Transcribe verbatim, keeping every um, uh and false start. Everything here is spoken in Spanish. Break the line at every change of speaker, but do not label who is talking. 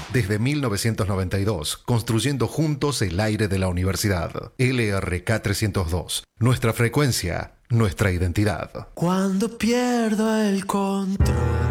Desde mil novecientos noventa y dos, construyendo juntos el aire de la universidad. L R K trescientos dos. Nuestra frecuencia, nuestra identidad.
Cuando pierdo el control.